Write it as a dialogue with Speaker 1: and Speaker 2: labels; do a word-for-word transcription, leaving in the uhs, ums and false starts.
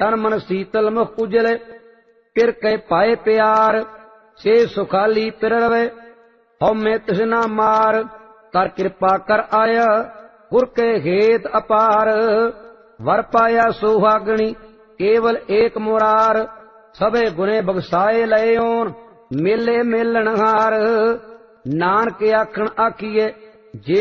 Speaker 1: तन मन शीतल मुख उजले, पिर कै पाए प्यार, से सुखाली पिर रवे, हौ में तृष्णा मार, कर कृपा कर आया, गुर के हेत अपार। वर पाया सुहागणी, केवल एक मुरार, सबे गुने बगसाए लयोन, मेले मेलन हार। नानक आखण आखिए, जे